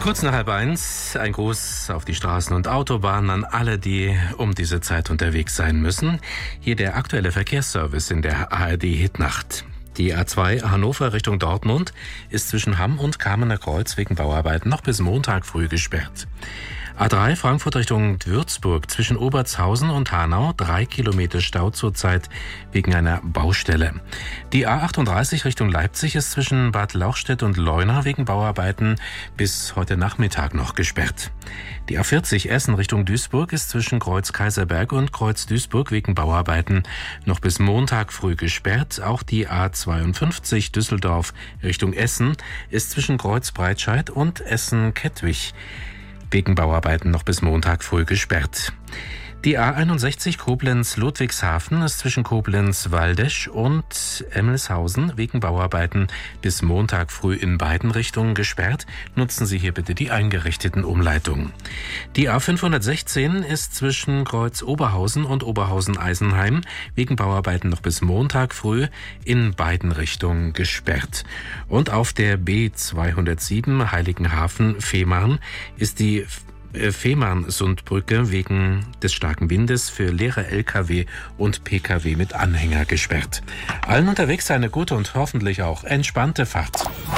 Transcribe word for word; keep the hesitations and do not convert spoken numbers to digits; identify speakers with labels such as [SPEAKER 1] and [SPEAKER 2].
[SPEAKER 1] Kurz nach halb eins, ein Gruß auf die Straßen und Autobahnen an alle, die um diese Zeit unterwegs sein müssen. Hier der aktuelle Verkehrsservice in der A R D-Hitnacht. Die A zwei Hannover Richtung Dortmund ist zwischen Hamm und Kamener Kreuz wegen Bauarbeiten noch bis Montag früh gesperrt. A drei Frankfurt Richtung Würzburg zwischen Obertshausen und Hanau, drei Kilometer Stau zurzeit wegen einer Baustelle. Die A achtunddreißig Richtung Leipzig ist zwischen Bad Lauchstädt und Leuna wegen Bauarbeiten bis heute Nachmittag noch gesperrt. Die A vierzig Essen Richtung Duisburg ist zwischen Kreuz Kaiserberg und Kreuz Duisburg wegen Bauarbeiten noch bis Montag früh gesperrt. Auch die A zweiundfünfzig Düsseldorf Richtung Essen ist zwischen Kreuz Breitscheid und Essen-Kettwig wegen Bauarbeiten noch bis Montag früh gesperrt. Die A einundsechzig Koblenz-Ludwigshafen ist zwischen Koblenz-Waldesch und Emmelshausen wegen Bauarbeiten bis Montag früh in beiden Richtungen gesperrt. Nutzen Sie hier bitte die eingerichteten Umleitungen. Die A fünfhundertsechzehn ist zwischen Kreuz Oberhausen und Oberhausen-Eisenheim wegen Bauarbeiten noch bis Montag früh in beiden Richtungen gesperrt. Und auf der B zweihundertsieben Heiligenhafen-Fehmarn ist die Fehmarnsundbrücke wegen des starken Windes für leere L K W und P K W mit Anhänger gesperrt. Allen unterwegs eine gute und hoffentlich auch entspannte Fahrt.